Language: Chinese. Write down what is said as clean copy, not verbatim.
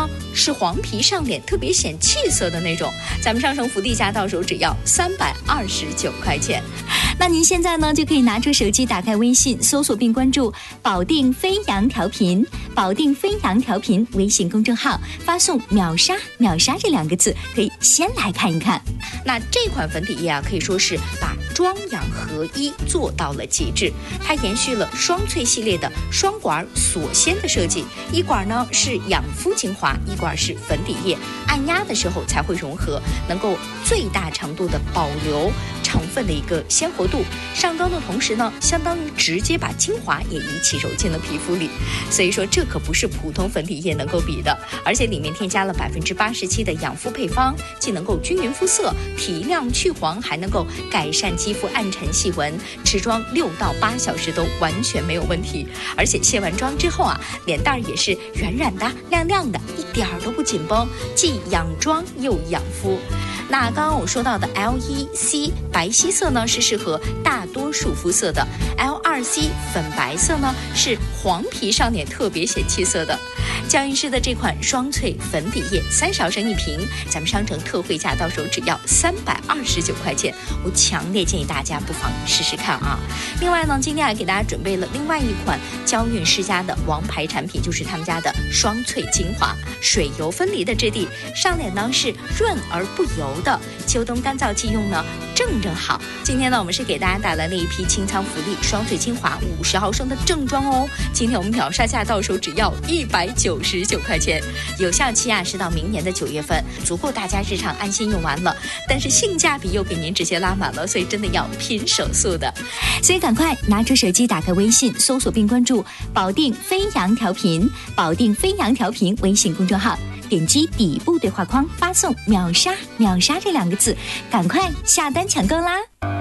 呢是黄皮上脸，特别显气色的那种，咱们商城福利价到手只要329块钱。 那您现在呢就可以拿出手机，打开微信，搜索并关注保定飞扬调频，保定飞扬调频微信公众号，发送秒杀秒杀这2个字，可以先来看一看。 那这款粉底液啊，可以说是把妆养合一做到了极致。它延续了双萃系列的双管锁鲜的设计，一管呢是养肤精华，一管是粉底液，按压的时候才会融合，能够最大程度的保留成分的一个鲜活度。上妆的同时呢，相当于直接把精华也一起揉进了皮肤里，所以说这可不是普通粉底液能够比的。而且里面添加了87%的养肤配方，既能够均匀肤色、提亮去黄，还能够改善肌肤暗沉细纹，持妆6到8小时都完全没有问题。而且卸完妆之后啊，脸蛋也是软软的、亮亮的，一点都不紧绷，既养妆又养肤。那刚刚我说到的 L1C 白皙色呢，是适合大多数肤色的， L2C 粉白色呢是黄皮上脸特别显气色的。娇韵诗的这款双萃粉底液30毫升一瓶，咱们商城特惠价到手只要329块钱，我强烈建议大家不妨试试看啊。另外呢，今天还给大家准备了另外一款娇韵诗家的王牌产品，就是他们家的双萃精华，水油分离的质地，上脸呢是润而不油的，秋冬干燥季用呢正好。今天呢，我们是给大家带来了一批清仓福利双萃精华50毫升的正装哦。今天我们秒杀价到手只要199块钱，有效期啊是到明年的9月份，足够大家日常安心用完了，但是性价比又给您直接拉满了，所以真的要拼手速的。 所以赶快拿出手机，打开微信，搜索并关注保定飞扬调频，保定飞扬调频微信公众号，点击底部对话框，发送秒杀秒杀这2个字，赶快下单抢购啦。